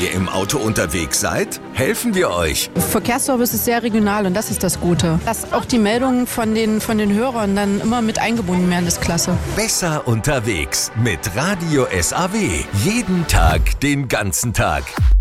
ihr im Auto unterwegs seid? Helfen wir euch. Verkehrsservice ist sehr regional und das ist das Gute. Dass auch die Meldungen von den Hörern dann immer mit eingebunden werden, ist klasse. Besser unterwegs mit Radio SAW. Jeden Tag, den ganzen Tag.